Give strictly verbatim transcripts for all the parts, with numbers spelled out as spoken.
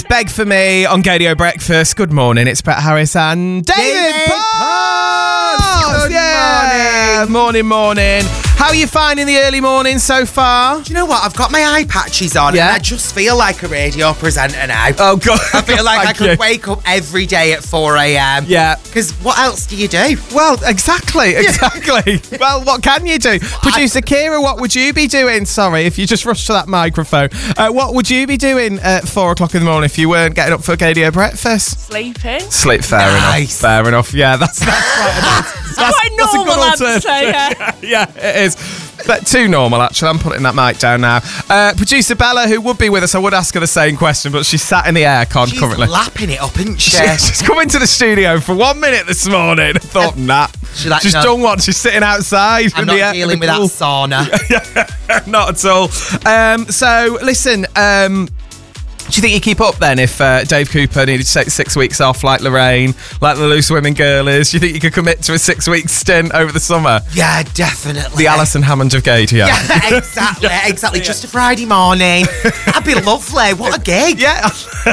Beg for Me on Gadio Breakfast. Good morning, it's Brett Harris and David, David Potts. Good yeah. morning. Morning, morning. How are you finding the early morning so far? Do you know what? I've got my eye patches on Yeah. and I just feel like a radio presenter now. Oh, God. I feel like I Thank could you. wake up every day at four a.m. Yeah. Because what else do you do? Well, exactly, exactly. Well, what can you do? Producer Kira, what would you be doing? Sorry, if you just rushed to that microphone. Uh, what would you be doing at four o'clock in the morning if you weren't getting up for Gadio Breakfast? Sleeping. Sleep, fair Nice. enough. Fair enough. Yeah, that's, that's quite a nice. That's, quite that's a good normal answer, alternative. yeah. yeah, it is. But too normal, actually. I'm putting that mic down now. Uh, producer Bella, who would be with us, I would ask her the same question, but she's sat in the aircon She's currently. lapping it up, isn't she? She- She's come into the studio for one minute this morning. I thought, nah. She's like, She's no. done what? She's sitting outside. I'm in not the air, dealing in with the that pool. sauna. Not at all. Um, so, listen, um, do you think you keep up then if uh, Dave Cooper needed to take six weeks off like Lorraine, like the Loose Women Girlies? Do you think you could commit to a six-week stint over the summer? Yeah, definitely. The Alison Hammond of Gadio. Yeah, exactly, exactly. Just a Friday morning. That'd be lovely. What a gig. Yeah.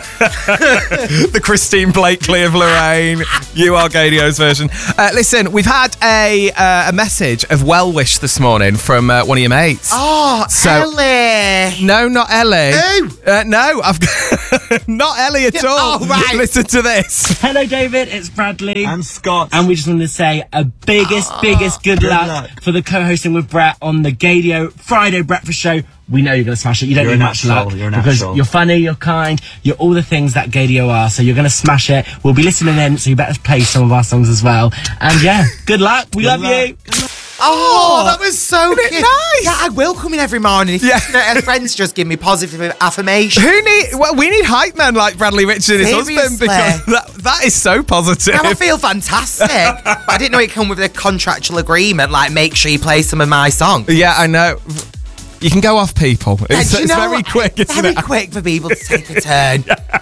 The Christine Blakely of Lorraine. You are Gadio's version. Uh, listen, we've had a uh, a message of well wish this morning from uh, one of your mates. Oh, So- Ellie. No, not Ellie. Who? Uh, no, I've not Ellie at all. Oh, right. Listen to this. Hello, David. It's Bradley. And Scott. And we just wanted to say a biggest, biggest good, good luck, luck. for the co-hosting with Brett on the Gadio Friday Breakfast Show. We know you're going to smash it. You don't You're need a much natural, luck you're a because natural. you're funny, you're kind, you're all the things that Gadio are. So you're going to smash it. We'll be listening in, so you better play some of our songs as well. And yeah, good luck. We love luck. you. Oh, that was so Isn't it cute. nice? Yeah, I will come in every morning. If Yeah. yeah. Her friends just give me positive affirmation. Who need? Well, we need hype men like Bradley Richard and his husband Seriously. because that, that is so positive. Now I feel fantastic. But I didn't know it come with a contractual agreement, like make sure you play some of my songs. Yeah, I know. You can go off people. It's, Do you it's know very what? quick, isn't Very it? quick for people to take a turn.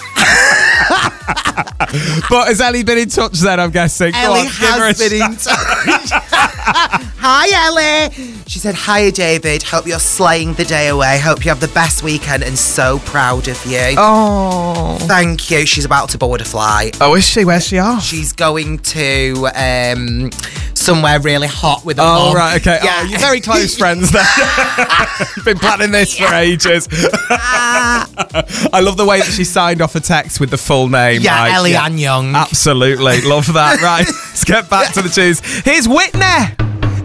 But has Ellie been in touch then, I'm guessing? Go Ellie on, give her a has been shout. in touch. Hi, Ellie. She said, hiya, David. Hope you're slaying the day away. Hope you have the best weekend and so proud of you. Oh. Thank you. She's about to board a flight. Oh, is she? Where's she off? She's going to um, somewhere really hot with a Oh, mum. right, okay. Yeah. Oh, you're very close friends then. Been planning this for ages. I love the way that she signed off a text with the full name. Yeah, like, Ellie Ann Young. Absolutely. Love that. Right, let's get back to the tunes. Here's Whitney.